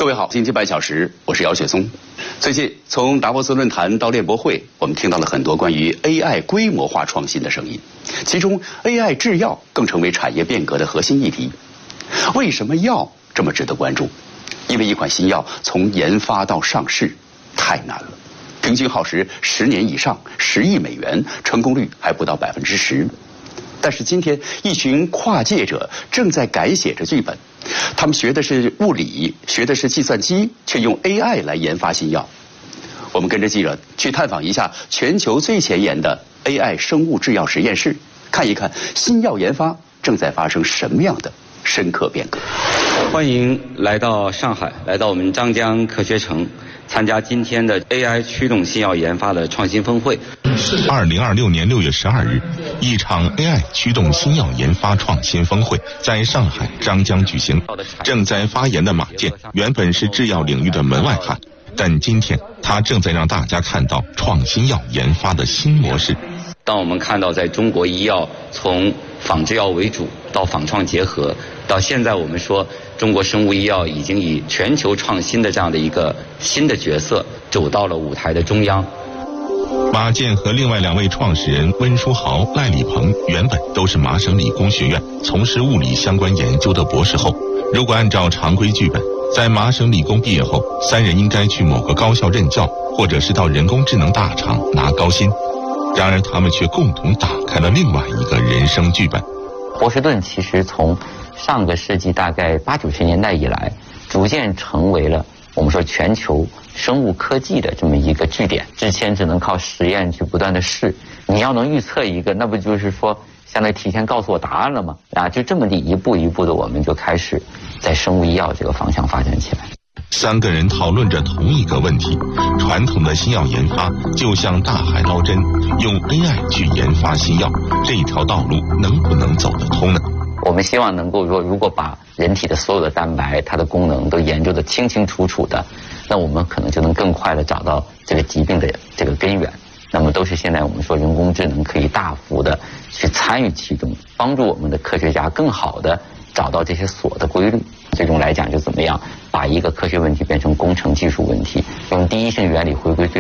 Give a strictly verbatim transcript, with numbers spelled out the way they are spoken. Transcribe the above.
各位好，经济半小时，我是姚雪松。最近从达沃斯论坛到链博会，我们听到了很多关于 A I 规模化创新的声音，其中 A I 制药更成为产业变革的核心议题。为什么药这么值得关注？因为一款新药从研发到上市太难了，平均耗时十年以上，十亿美元，成功率还不到百分之十。但是今天，一群跨界者正在改写着剧本，他们学的是物理，学的是计算机，却用 A I 来研发新药。我们跟着记者去探访一下全球最前沿的 A I 生物制药实验室，看一看新药研发正在发生什么样的深刻变革。 欢迎来到上海，来到我们张江科学城，参加今天的 A I 驱动新药研发的创新峰会。 二零二六年六月十二日，一场 A I 驱动新药研发创新峰会在上海张江举行。正在发言的马健原本是制药领域的门外汉，但今天他正在让大家看到创新药研发的新模式。 当我们看到在中国医药从仿制药为主到仿创结合，到现在我们说中国生物医药已经以全球创新的这样的一个新的角色走到了舞台的中央。 马健和另外两位创始人温书豪、赖礼鹏原本都是麻省理工学院从事物理相关研究的博士后。如果按照常规剧本，在麻省理工毕业后，三人应该去某个高校任教，或者是到人工智能大厂拿高薪。然而他们却共同打开了另外一个人生剧本。 波士顿其实从上个世纪大概八九十年代以来，逐渐成为了我们说全球生物科技的这么一个据点。之前只能靠实验去不断的试，你要能预测一个，那不就是说相当于提前告诉我答案了吗？啊，就这么的一步一步的，我们就开始在生物医药这个方向发展起来。 三个人讨论着同一个问题：传统的新药研发就像大海捞针，用 A I 去研发新药，这条道路能不能走得通呢？ 我们希望能够说，如果把人体的所有的蛋白，它的功能都研究得清清楚楚的，那我们可能就能更快地找到这个疾病的这个根源。那么都是现在我们说人工智能可以大幅的去参与其中，帮助我们的科学家更好地找到这些锁的规律。最终来讲，就怎么样把一个科学问题变成工程技术问题，用第一性原理回归最